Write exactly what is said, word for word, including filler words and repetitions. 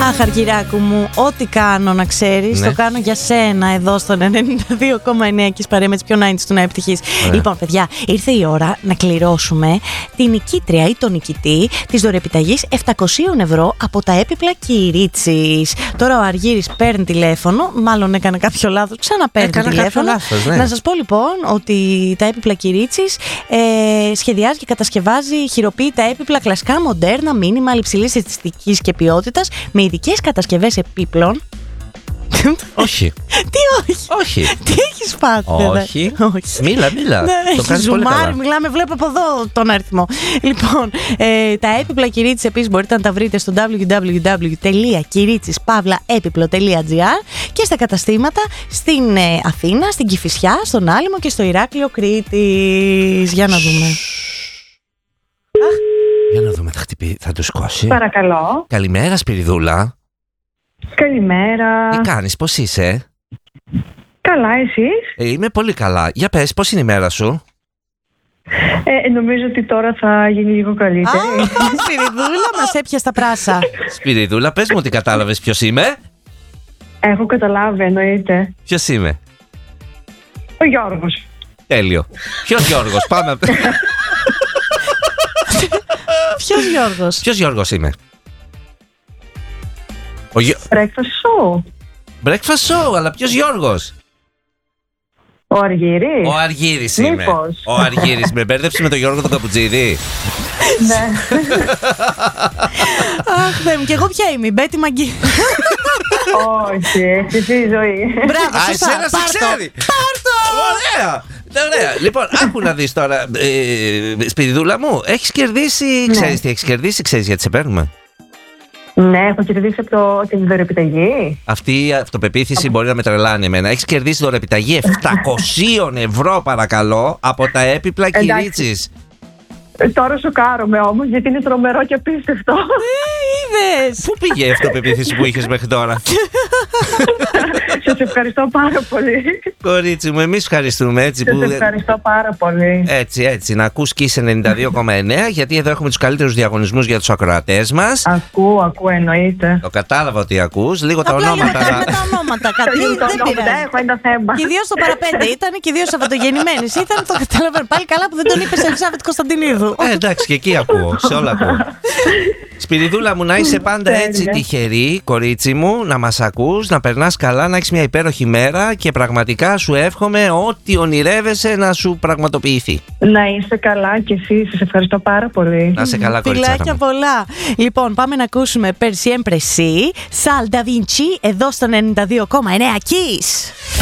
Αχ, Αργυράκου μου, ό,τι κάνω να ξέρεις, ναι. Το κάνω για σένα εδώ στον ενενήντα δύο κόμμα εννέα και παρέα με τις πιο ενενήντα του να ευτυχείς. Λοιπόν, παιδιά, ήρθε η ώρα να κληρώσουμε την νικήτρια ή τον νικητή της δωρεπιταγής επτακόσια ευρώ από τα έπιπλα Κυρίτσης. Τώρα ο Αργύρης παίρνει τηλέφωνο, μάλλον έκανε κάποιο λάθος, ξαναπαίρνει Έκανα τηλέφωνο. Λάθος, ναι. Να σας πω λοιπόν ότι τα έπιπλα Κυρίτσης ε, σχεδιάζει και κατασκευάζει χειροποίητα έπιπλα κλασικά, μοντέρνα, μήνυμα, υψηλής αισθητικής και ποιότητας, με ειδικές κατασκευές επίπλων. Όχι. Τι όχι. Όχι. Τι έχεις πάθει? Όχι. Όχι. Μίλα, μίλα. Ναι, το κάνεις πολύ ζουμάρι, καλά. μιλάμε, βλέπω από εδώ τον αριθμό. Λοιπόν, ε, τα έπιπλα Κυρίτσης επίσης μπορείτε να τα βρείτε στο double-u double-u double-u τελεία κυρίτσης παύλα έπιπλο τελεία τζι άρ και στα καταστήματα στην ε, Αθήνα, στην Κηφισιά, στον Άλυμο και στο Ηράκλειο Κρήτης. Για να δούμε. Για να δούμε, θα χτυπήσει, θα του σκώσει. Παρακαλώ. Καλημέρα, Σπυριδούλα. Καλημέρα. Τι κάνεις, πώς είσαι? Καλά, εσείς? Ε, είμαι πολύ καλά. Για πες, πώς είναι η μέρα σου? Ε, νομίζω ότι τώρα θα γίνει λίγο καλύτερη. Α, Σπυριδούλα, μας έπιασε τα πράσα. Σπυριδούλα, πες μου ότι κατάλαβες ποιος είμαι. Έχω καταλάβει, εννοείται. Ποιος είμαι? Ο Γιώργος. Τέλειο. Ποιος Γιώργος? Πάμε. Ποιος Γιώργος? Ποιος Γιώργος είμαι? Ο Γιώ... Breakfast show. Breakfast show, αλλά ποιος Γιώργος? Ο Αργύρης. Ο Αργύρης είμαι. Μήπως? Ο Αργύρης. Με μπέρδεψε με τον Γιώργο τον Καπουτζίδη. Ναι. Αχ, Θεέ μου, και εγώ ποια είμαι? Η Μπέτη Μαγκή. Όχι, εσύ η ζωή. Μπράβο, Α, σωστά. εσένα σε Πάρ' το. ξέρει. Πάρ' το. Ωραία. Ωραία. Λοιπόν, άκου να δεις τώρα. Ε, Σπυριδούλα μου, έχεις κερδίσει. Ναι. Ξέρεις τι έχεις κερδίσει, ξέρεις γιατί σε παίρνουμε? Ναι, έχω κερδίσει από το, την δωρεπιταγή. Αυτή η αυτοπεποίθηση μπορεί να με τρελάνει εμένα. Έχεις κερδίσει δωρεπιταγή επτακόσια ευρώ, παρακαλώ, από τα έπιπλα Κυρίτσης. Ε, τώρα σοκάρομαι όμως, γιατί είναι τρομερό και απίστευτο. Είδες. Πού πήγε η αυτοπεποίθηση που είχες μέχρι τώρα? Σας ευχαριστώ πάρα πολύ. Κορίτσι μου, εμείς ευχαριστούμε, έτσι Σας που... ευχαριστώ πάρα πολύ. Έτσι, έτσι, να ακούς Kiss ενενήντα δύο κόμμα εννέα, γιατί εδώ έχουμε τους καλύτερους διαγωνισμούς για τους ακροατές μας. Ακούω, ακούω, εννοείται. Το κατάλαβα ότι ακούς, λίγο τα Απλά ονόματα. λέμε τα ονόματα. Κάτι Λίγο το δεν νόμο, πειράζει. έχω ένα θέμα. Και ιδίως το παραπέντε ήταν και ιδίως Σαββατογεννημένης ήταν. Το καταλαβαίνω. Πάλι καλά που δεν τον είπες Ελισάβετ Κωνσταντινίδου. Ε, εντάξει, και εκεί ακούω, σε όλα ακούω. Σπυριδούλα μου, να είσαι πάντα έτσι τυχερή, κορίτσι μου, να μας ακούς, να περνάς καλά, να έχεις μια υπέροχη μέρα και πραγματικά σου εύχομαι ό,τι ονειρεύεσαι να σου πραγματοποιηθεί. Να είστε καλά κι εσείς, σας ευχαριστώ πάρα πολύ. Να είσαι καλά, κορίτσια. Φιλάκια πολλά. Λοιπόν, πάμε να ακούσουμε Per Siempre Si, Sal Da Vinci, εδώ στον ενενήντα δύο κόμμα εννέα Kiss.